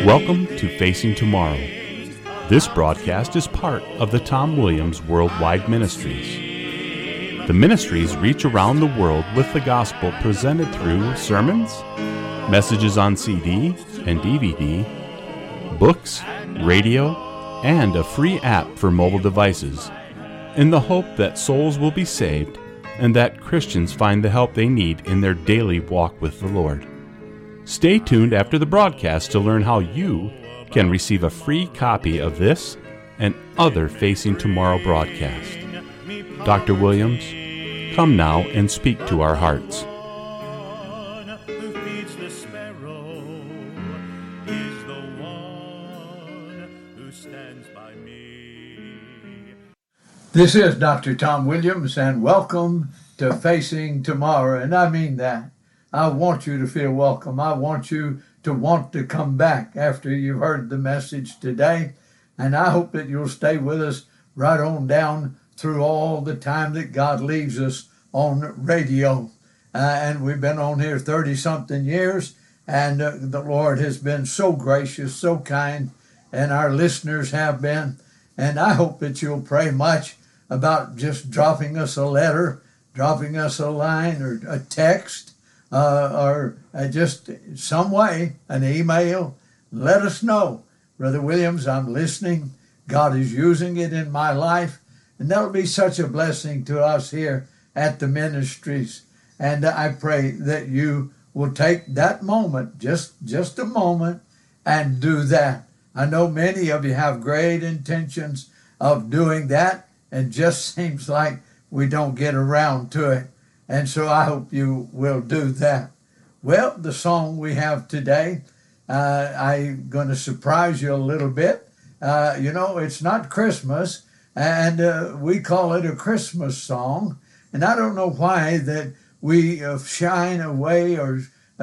Welcome to Facing Tomorrow. This broadcast is part of the Tom Williams Worldwide Ministries. The ministries reach around the world with the gospel presented through sermons, messages on CD and DVD, books, radio, and a free app for mobile devices, in the hope that souls will be saved and that Christians find the help they need in their daily walk with the Lord. Stay tuned after the broadcast to learn how you can receive a free copy of this and other Facing Tomorrow broadcasts. Dr. Williams, come now and speak to our hearts. This is Dr. Tom Williams, and welcome to Facing Tomorrow. And I mean that. I want you to feel welcome. I want you to want to come back after you've heard the message today. And I hope that you'll stay with us right on down through all the time that God leaves us on radio. And we've been on here 30-something years, and the Lord has been so gracious, so kind, and our listeners have been. And I hope that you'll pray much about just dropping us a letter, dropping us a line or a text, or just some way, an email. Let us know, Brother Williams, I'm listening. God is using it in my life. And that'll be such a blessing to us here at the ministries. And I pray that you will take that moment, just a moment, and do that. I know many of you have great intentions of doing that, and just seems like we don't get around to it. And so I hope you will do that. Well, the song we have today, I'm going to surprise you a little bit. It's not Christmas, and we call it a Christmas song. And I don't know why that we shine away or,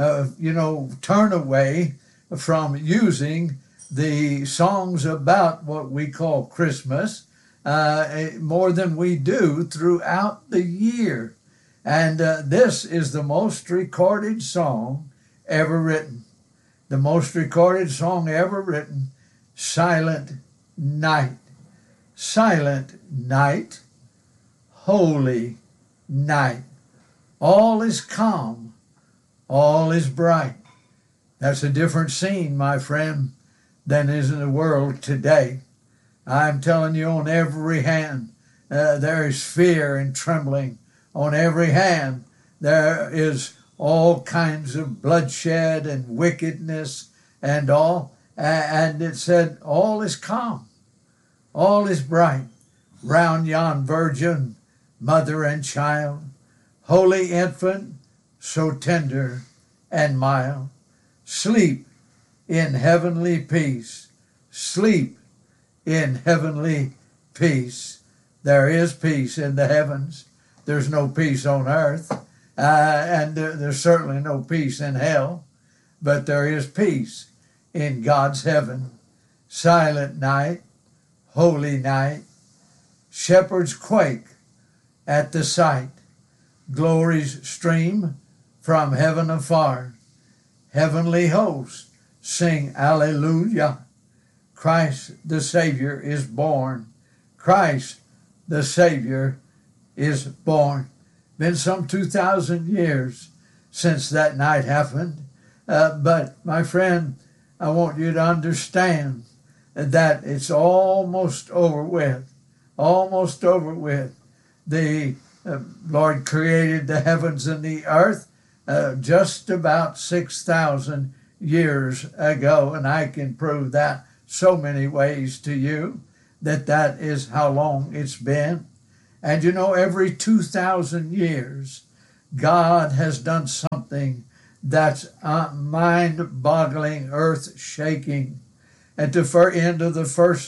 turn away from using the songs about what we call Christmas more than we do throughout the year. And this is the most recorded song ever written. The most recorded song ever written, Silent Night. Silent night, holy night. All is calm, all is bright. That's a different scene, my friend, than is in the world today. I'm telling you, on every hand, there is fear and trembling. On every hand, there is all kinds of bloodshed and wickedness and all. And it said, all is calm, all is bright. Round yon virgin, mother and child, holy infant, so tender and mild. Sleep in heavenly peace, sleep in heavenly peace. There is peace in the heavens. There's no peace on earth, and there's certainly no peace in hell, but there is peace in God's heaven. Silent night, holy night, shepherds quake at the sight. Glories stream from heaven afar. Heavenly hosts sing Alleluia. Christ the Savior is born. Christ the Savior is born. Been some 2,000 years since that night happened. But my friend, I want you to understand that it's almost over with. Almost over with. The Lord created the heavens and the earth just about 6,000 years ago. And I can prove that so many ways to you, that is how long it's been. And every 2,000 years, God has done something that's mind-boggling, earth-shaking. At the end of the first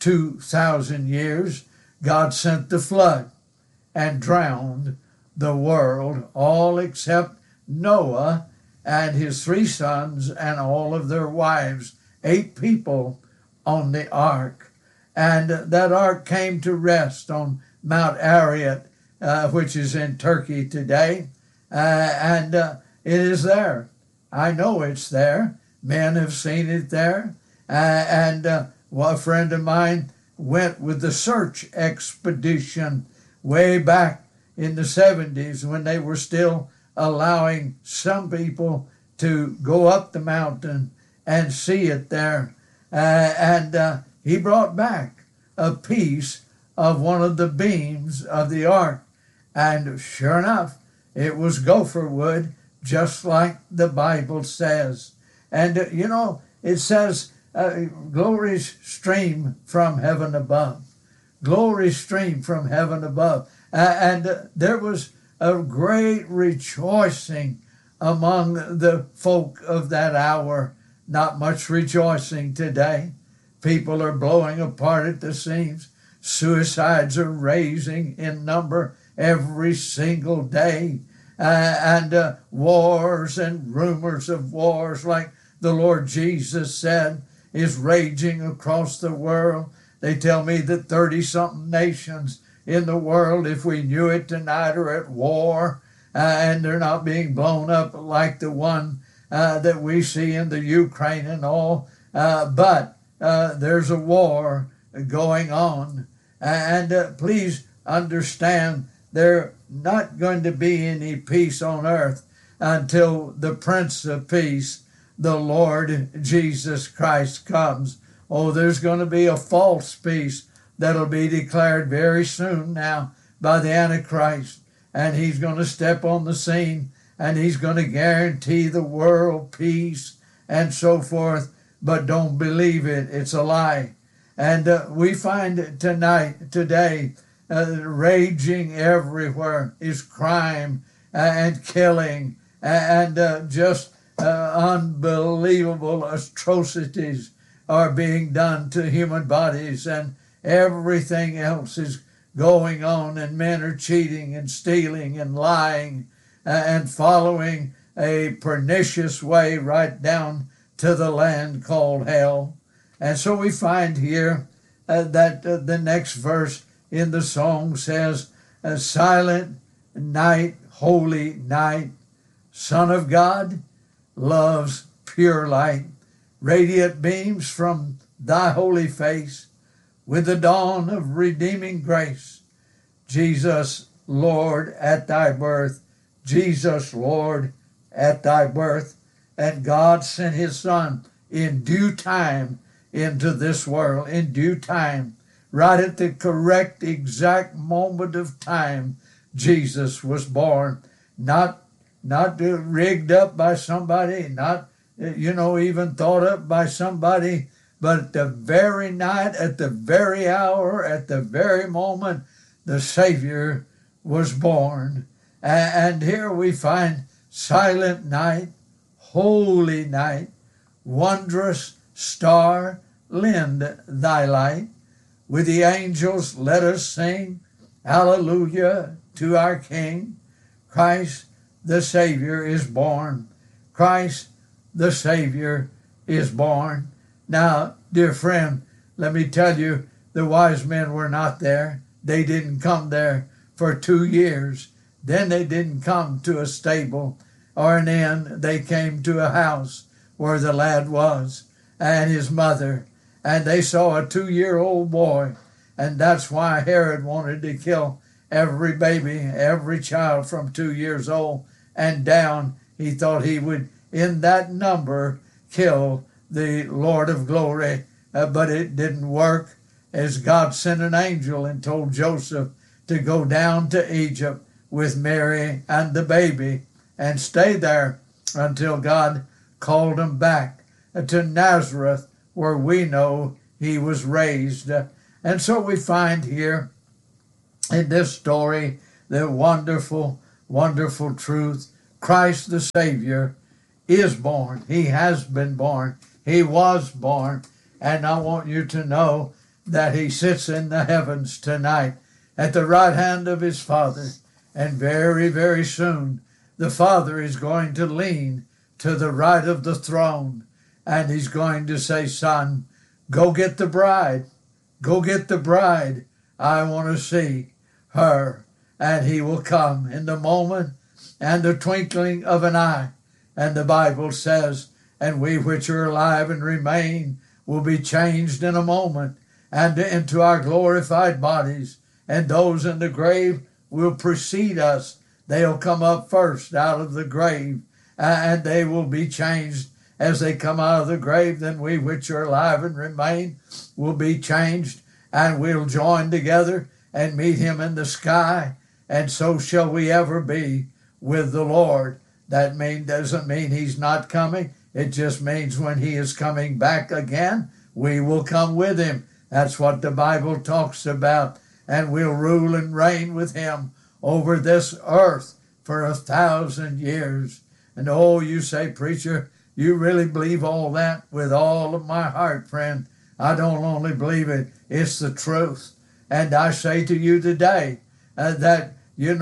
2,000 years, God sent the flood and drowned the world, all except Noah and his 3 sons and all of their wives, 8 people on the ark. And that ark came to rest on Mount Ararat, which is in Turkey today, and it is there. I know it's there Men have seen it there. A friend of mine went with the search expedition way back in the 70s when they were still allowing some people to go up the mountain and see it there. He brought back a piece of one of the beams of the ark. And sure enough, it was gopher wood, just like the Bible says. And, it says, glories stream from heaven above. Glory stream from heaven above. There was a great rejoicing among the folk of that hour. Not much rejoicing today. People are blowing apart at the seams. Suicides are rising in number every single day. Wars and rumors of wars, like the Lord Jesus said, is raging across the world. They tell me that 30-something nations in the world, if we knew it tonight, are at war, and they're not being blown up like the one that we see in the Ukraine and all. But there's a war going on. Please understand, there's not going to be any peace on earth until the Prince of Peace, the Lord Jesus Christ, comes. Oh, there's going to be a false peace that'll be declared very soon now by the Antichrist. And he's going to step on the scene, and he's going to guarantee the world peace and so forth. But don't believe it. It's a lie. And we find today, raging everywhere is crime and killing and just unbelievable atrocities are being done to human bodies, and everything else is going on, and men are cheating and stealing and lying and following a pernicious way right down to the land called hell. And so we find here that the next verse in the song says, silent night, holy night, Son of God loves pure light, radiant beams from thy holy face, with the dawn of redeeming grace. Jesus, Lord, at thy birth, Jesus, Lord, at thy birth. And God sent his Son in due time into this world, in due time. Right at the correct, exact moment of time, Jesus was born. Not rigged up by somebody, not, even thought up by somebody, but at the very night, at the very hour, at the very moment, the Savior was born. And here we find silent night, holy night, wondrous star, lend thy light. With the angels let us sing, hallelujah to our King. Christ the Savior is born. Christ the Savior is born. Now, dear friend, let me tell you, the wise men were not there. They didn't come there for 2 years. Then they didn't come to a stable or an inn. They came to a house where the lad was and his mother. And they saw a 2-year-old boy. And that's why Herod wanted to kill every baby, every child from 2 years old and down. He thought he would, in that number, kill the Lord of glory. But it didn't work, as God sent an angel and told Joseph to go down to Egypt with Mary and the baby and stay there until God called him back to Nazareth, where we know he was raised. And so we find here in this story the wonderful, wonderful truth. Christ the Savior is born. He has been born. He was born. And I want you to know that he sits in the heavens tonight at the right hand of his Father. And very, very soon the Father is going to lean to the right of the throne. And he's going to say, Son, go get the bride. Go get the bride. I want to see her. And he will come in the moment and the twinkling of an eye. And the Bible says, and we which are alive and remain will be changed in a moment, and into our glorified bodies. And those in the grave will precede us. They'll come up first out of the grave, and they will be changed as they come out of the grave. Then we which are alive and remain will be changed, and we'll join together and meet him in the sky, and so shall we ever be with the Lord. That doesn't mean he's not coming. It just means when he is coming back again, we will come with him. That's what the Bible talks about. And we'll rule and reign with him over this earth for 1,000 years. And oh, you say, preacher, you really believe all that? With all of my heart, friend. I don't only believe it, it's the truth. And I say to you today that,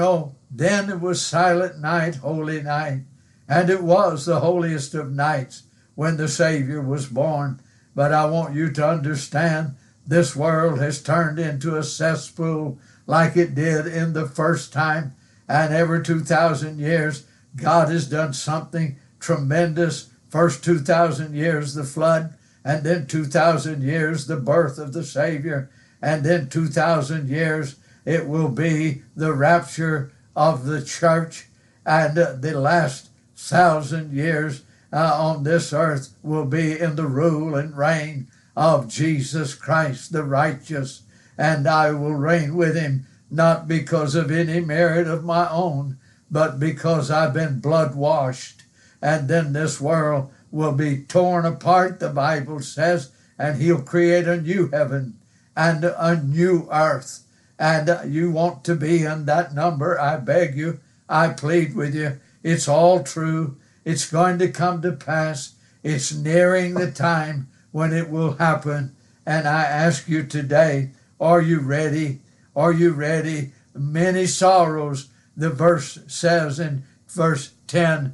then it was silent night, holy night. And it was the holiest of nights when the Savior was born. But I want you to understand, this world has turned into a cesspool like it did in the first time. And every 2,000 years, God has done something tremendous. First 2,000 years, the flood, and then 2,000 years, the birth of the Savior, and then 2,000 years, it will be the rapture of the church, and the last 1,000 years on this earth will be in the rule and reign of Jesus Christ, the righteous, and I will reign with him, not because of any merit of my own, but because I've been blood washed. And then this world will be torn apart, the Bible says, and he'll create a new heaven and a new earth. And you want to be in that number, I beg you, I plead with you. It's all true. It's going to come to pass. It's nearing the time when it will happen. And I ask you today, are you ready? Are you ready? Many sorrows, the verse says in verse 10,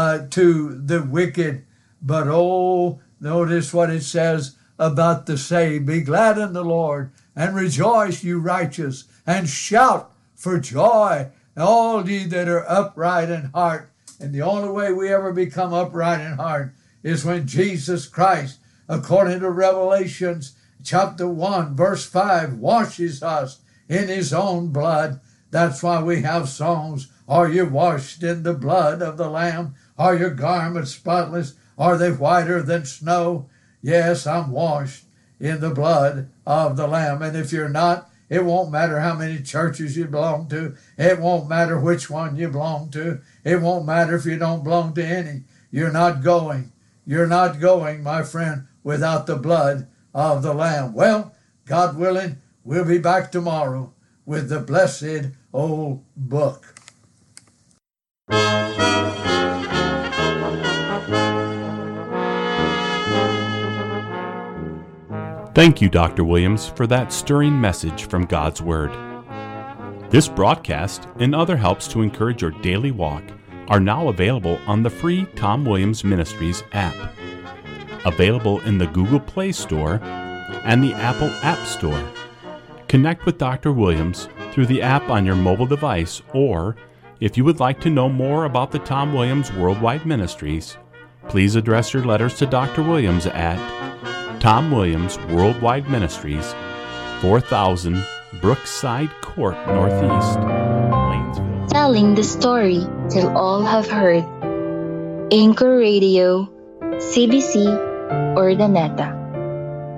to the wicked. But oh, notice what it says about the saved. Be glad in the Lord and rejoice, you righteous, and shout for joy, all ye that are upright in heart. And the only way we ever become upright in heart is when Jesus Christ, according to Revelations chapter 1, verse 5, washes us in his own blood. That's why we have songs. Are you washed in the blood of the Lamb? Are your garments spotless? Are they whiter than snow? Yes, I'm washed in the blood of the Lamb. And if you're not, it won't matter how many churches you belong to. It won't matter which one you belong to. It won't matter if you don't belong to any. You're not going. You're not going, my friend, without the blood of the Lamb. Well, God willing, we'll be back tomorrow with the blessed old book. Thank you, Dr. Williams, for that stirring message from God's Word. This broadcast and other helps to encourage your daily walk are now available on the free Tom Williams Ministries app, available in the Google Play Store and the Apple App Store. Connect with Dr. Williams through the app on your mobile device, or if you would like to know more about the Tom Williams Worldwide Ministries, please address your letters to Dr. Williams at Tom Williams Worldwide Ministries, 4000 Brookside Court, Northeast, Plainsville. Telling the story till all have heard. Anchor Radio, CBC, Urdaneta.